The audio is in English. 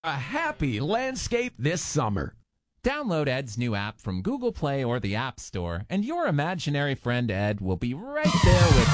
a happy landscape this summer. Download Ed's new app from Google Play or the App Store, and your imaginary friend Ed will be right there with